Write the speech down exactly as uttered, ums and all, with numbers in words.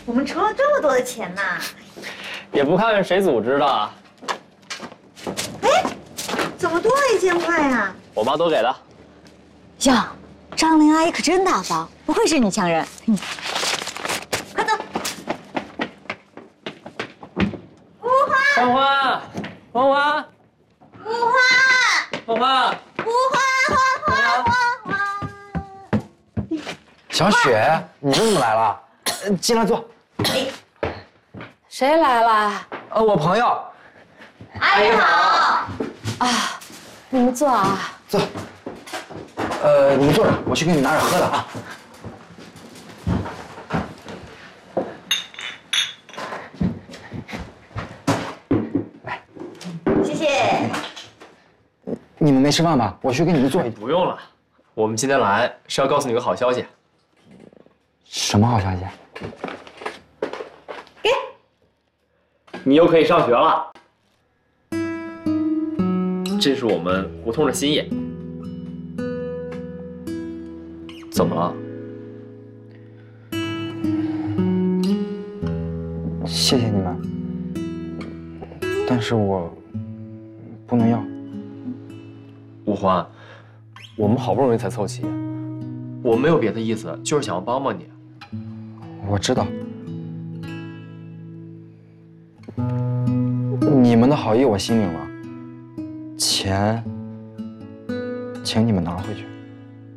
我们筹了这么多的钱呢， 也不看谁组织的。 哎，怎么多了一千块呀？ 我妈多给的。 哟，张玲阿姨可真大方，不愧是女强人。嗯， 快走。无花， 欢欢，欢欢， 无花， 欢欢， 无花，花花花花。 小雪，你们怎么来了？进来坐。 谁来了？ 呃，我朋友。 阿姨好。 啊，你们坐啊。 坐。呃，你们坐着，我去给你们拿点喝的啊。来， 谢谢。 你们没吃饭吧？我去给你们做一。 不用了，我们今天来是要告诉你个好消息。 什么好消息？ 给。 你又可以上学了。这是我们胡同的新业。怎么了？ 谢谢你们，但是我不能要。 吴欢，我们好不容易才凑齐，我没有别的意思，就是想要帮帮你。 我知道，你们的好意我心领了，钱，请你们拿回去。